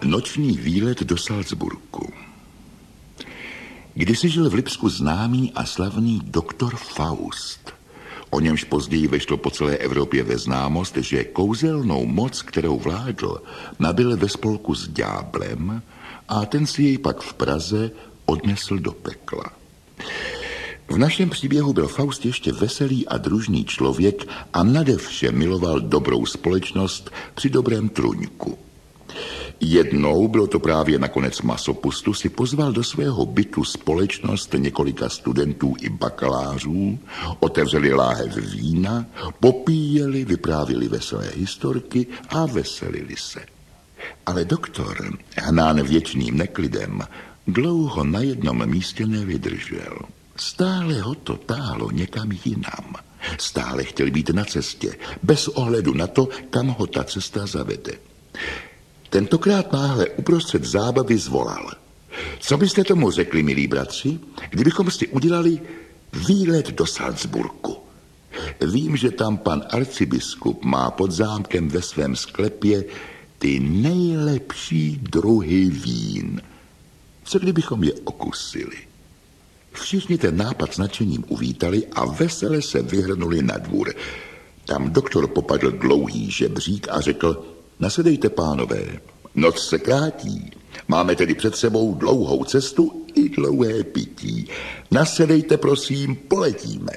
Noční výlet do Salzburgu. Kdysi žil v Lipsku známý a slavný doktor Faust. O němž později vešlo po celé Evropě ve známost, že kouzelnou moc, kterou vládl, nabyl ve spolku s ďáblem a ten si jej pak v Praze odnesl do pekla. V našem příběhu byl Faust ještě veselý a družný člověk a nade vše miloval dobrou společnost při dobrém truňku. Jednou, bylo to právě na konec masopustu, si pozval do svého bytu společnost několika studentů i bakalářů, otevřeli láhev vína, popíjeli, vyprávěli veselé historky a veselili se. Ale doktor, hnán věčným neklidem, dlouho na jednom místě nevydržel. Stále ho to táhlo někam jinam. Stále chtěl být na cestě, bez ohledu na to, kam ho ta cesta zavede. Tentokrát náhle uprostřed zábavy zvolal. Co byste tomu řekli, milí bratři, kdybychom si udělali výlet do Salzburgu? Vím, že tam pan arcibiskup má pod zámkem ve svém sklepě ty nejlepší druhy vín. Co kdybychom je okusili? Všichni ten nápad s nadšením uvítali a vesele se vyhrnuli na dvůr. Tam doktor popadl dlouhý žebřík a řekl: nasedejte, pánové, noc se krátí. Máme tedy před sebou dlouhou cestu i dlouhé pití. Nasedejte, prosím, poletíme.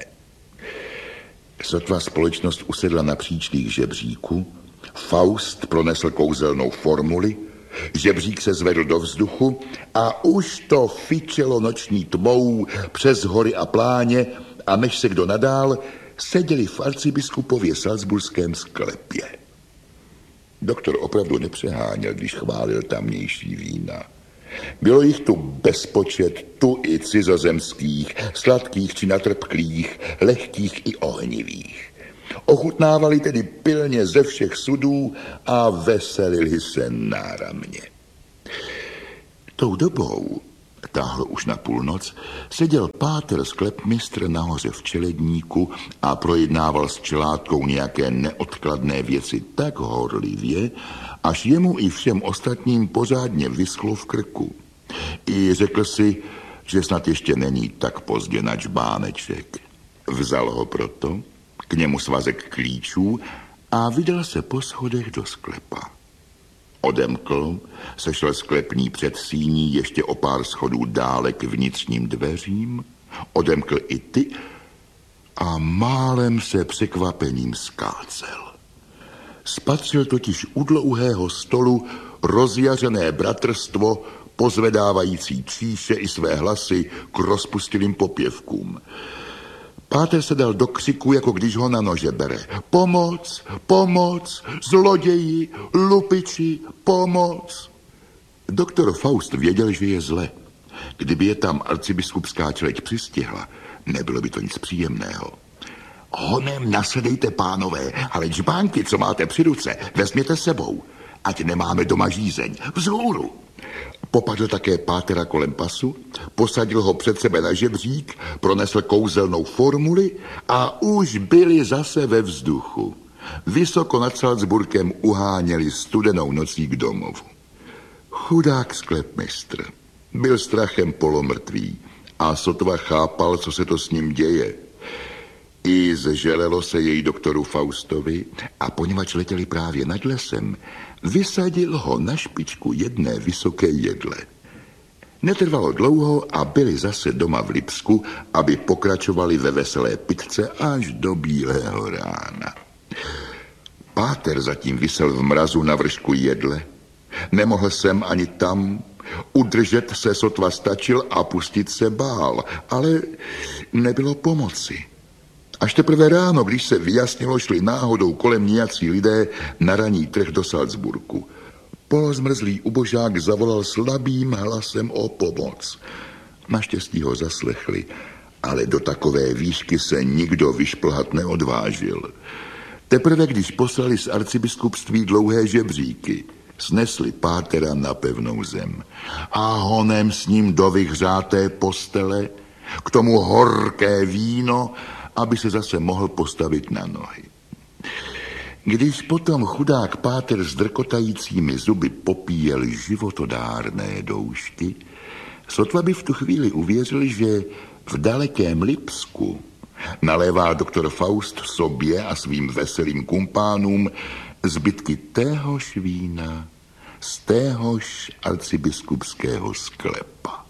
Sotva společnost usedla na příčkých žebříku, Faust pronesl kouzelnou formuli, žebřík se zvedl do vzduchu a už to fičelo noční tmou přes hory a pláně a než se kdo nadál, seděli v arcibiskupově salzburském sklepě. Doktor opravdu nepřeháněl, když chválil tamnější vína. Bylo jich tu bezpočet, tu i cizozemských, sladkých či natrpklých, lehkých i ohnivých. Ochutnávali tedy pilně ze všech sudů a veselili se náramně. Tou dobou, táhlo už na půlnoc, seděl páter sklepmistr nahoře v čeledníku a projednával s čelátkou nějaké neodkladné věci tak horlivě, až jemu i všem ostatním pořádně vyschlo v krku. I řekl si, že snad ještě není tak pozdě na čbáneček. Vzal ho proto, k němu svazek klíčů a vydal se po schodech do sklepa. Odemkl, sešel sklepní předsíní ještě o pár schodů dále k vnitřním dveřím, odemkl i ty a málem se překvapením skácel. Spatřil totiž u dlouhého stolu rozjařené bratrstvo, pozvedávající číše i své hlasy k rozpustilým popěvkům. Páter se dal do křiku, jako když ho na nože bere. Pomoc, pomoc, zloději, lupiči, pomoc. Doktor Faust věděl, že je zle. Kdyby je tam arcibiskupská čeleď přistihla, nebylo by to nic příjemného. Honem nasedejte, pánové, ale džbánky, co máte při ruce, vezměte sebou, ať nemáme doma žízeň. Vzhůru. Popadl také pátera kolem pasu, posadil ho před sebe na žebřík, pronesl kouzelnou formuli a už byli zase ve vzduchu. Vysoko nad Salzburgem uháněli studenou nocí k domovu. Chudák sklepmistr byl strachem polomrtvý a sotva chápal, co se to s ním děje. I zželelo se jej doktoru Faustovi a poněvadž letěli právě nad lesem, vysadil ho na špičku jedné vysoké jedle. Netrvalo dlouho a byli zase doma v Lipsku, aby pokračovali ve veselé pitce až do bílého rána. Páter zatím visel v mrazu na vršku jedle. Nemohl sem ani tam, udržet se sotva stačil a pustit se bál, ale nebylo pomoci. Až teprve ráno, když se vyjasnilo, šli náhodou kolem nějací lidé na ranní trh do Salzburgu. Polozmrzlý ubožák zavolal slabým hlasem o pomoc. Naštěstí ho zaslechli, ale do takové výšky se nikdo vyšplhat neodvážil. Teprve když poslali z arcibiskupství dlouhé žebříky, snesli pátera na pevnou zem a honem s ním do vyhřáté postele, k tomu horké víno, aby se zase mohl postavit na nohy. Když potom chudák páter s drkotajícími zuby popíjel životodárné doušky, sotva by v tu chvíli uvěřil, že v dalekém Lipsku nalévá doktor Faust sobě a svým veselým kumpánům zbytky téhož vína z téhož arcibiskupského sklepa.